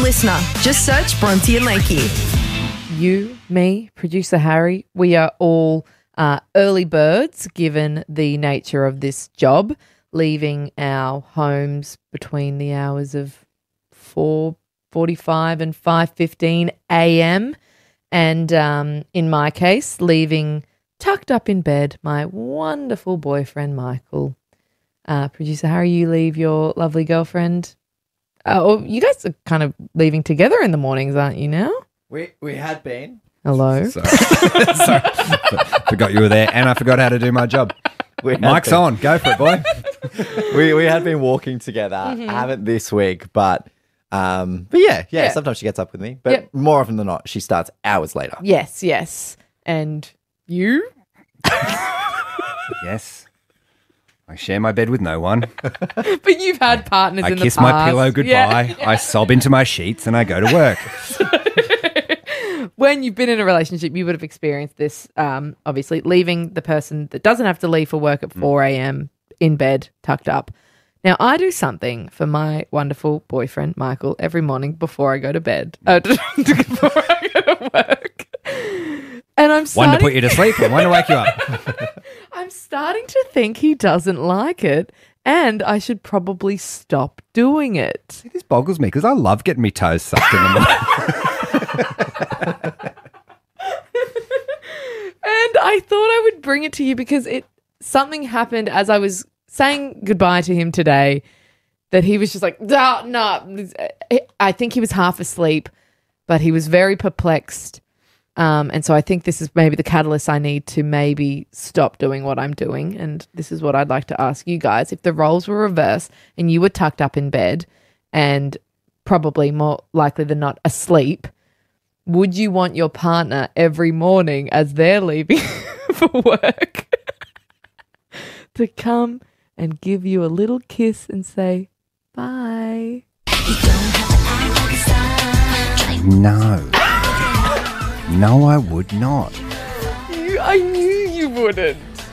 listener. Just search Bronte and Lakey. You, me, producer Harry, we are all early birds given the nature of this job, leaving our homes between the hours of 4:45 and 5:15 a.m. And in my case, leaving tucked up in bed my wonderful boyfriend, Michael. Producer Harry, you leave your lovely girlfriend. You guys are kind of leaving together in the mornings, aren't you now? We had been. Hello. Sorry. Forgot you were there, and I forgot how to do my job. Mike's on. Go for it, boy. We had been walking together. I haven't this week, but yeah. Sometimes she gets up with me, but more often than not, she starts hours later. Yes. And you? Yes. I share my bed with no one. But you've had partners I in the kiss past. my pillow goodbye. I sob into my sheets and I go to work. When you've been in a relationship, you would have experienced this, obviously, leaving the person that doesn't have to leave for work at 4 a.m. in bed, tucked up. Now, I do something for my wonderful boyfriend, Michael, every morning before I go to bed, before I go to work. And I'm starting... One to put you to sleep and one to wake you up. I'm starting to think he doesn't like it and I should probably stop doing it. This boggles me because I love getting my toes sucked in the morning. And I thought I would bring it to you because something happened as I was saying goodbye to him today that he was just like, no. I think he was half asleep, but he was very perplexed. And so I think this is maybe the catalyst I need to maybe stop doing what I'm doing. And this is what I'd like to ask you guys. If the roles were reversed and you were tucked up in bed and probably more likely than not asleep, would you want your partner every morning as they're leaving for work to come and give you a little kiss and say, bye? No. No, I would not. I knew you wouldn't.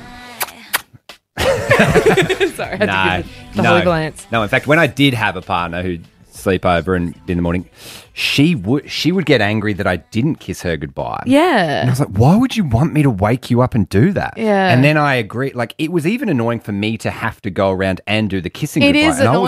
Sorry, I had to give the whole glance. No, in fact, when I did have a partner who'd sleep over and in the morning, she would get angry that I didn't kiss her goodbye. Yeah. And I was like, why would you want me to wake you up and do that? Yeah. And then I agree. Like, it was even annoying for me to have to go around and do the kissing It goodbye. is And I was annoying.